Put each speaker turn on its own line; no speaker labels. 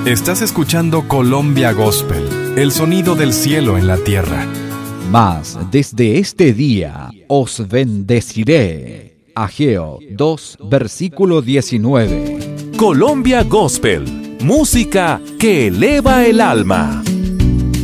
Estás escuchando Colombia Gospel, el sonido del cielo en la tierra.
Mas desde este día os bendeciré. Ageo 2, versículo 19.
Colombia Gospel, música que eleva el alma.